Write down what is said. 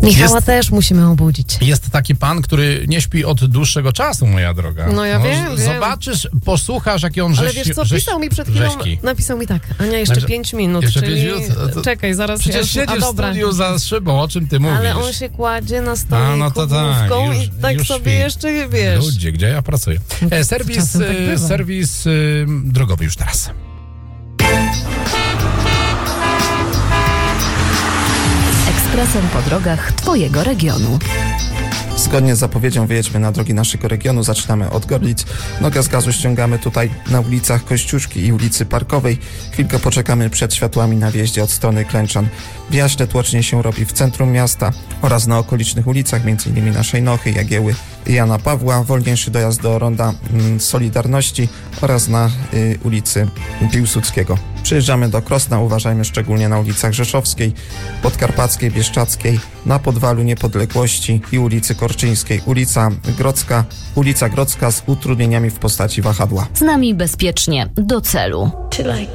Michała też musimy obudzić. Jest taki pan, który nie śpi od dłuższego czasu, moja droga. No ja wiem. Zobaczysz, posłuchasz, jakie on Ale wiesz co, pisał mi przed chwilą, napisał mi tak, Ania, jeszcze 5 minut, jeszcze czyli 5 minut? czekaj, zaraz Przecież siedzisz w studiu za szybą, o czym ty mówisz? Ale on się kładzie na stole no to tak, i tak już sobie śpi. Jeszcze, wiesz... Ludzie, gdzie ja pracuję? Serwis drogowy już teraz. Ekspresem po drogach Twojego regionu. Zgodnie z zapowiedzią wyjedźmy na drogi naszego regionu. Zaczynamy od Gorlic. Nogę z gazu ściągamy tutaj na ulicach Kościuszki i ulicy Parkowej. Chwilkę poczekamy przed światłami na wjeździe od strony Klęczan. W Jaśle tłocznie się robi w centrum miasta oraz na okolicznych ulicach, m.in. na Szejnochy, Jagieły i Jana Pawła. Wolniejszy dojazd do ronda Solidarności oraz na ulicy Piłsudskiego. Przyjeżdżamy do Krosna, uważajmy szczególnie na ulicach Rzeszowskiej, Podkarpackiej, Bieszczackiej, na Podwalu Niepodległości i ulicy Korczyńskiej. Ulica Grodzka z utrudnieniami w postaci wahadła. Z nami bezpiecznie do celu. To like